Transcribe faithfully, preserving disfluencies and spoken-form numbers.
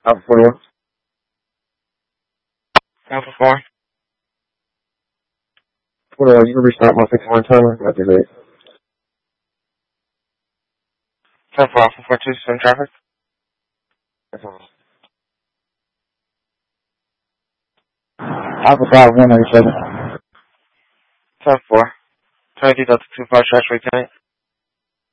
Alpha forty-one. Alpha four. forty-one, you can restart my fixed line timer. That'd be great. ten four, Alpha four two, some traffic. Alpha five one ninety-seven. ten four. twenty-two Delta two five, trash rate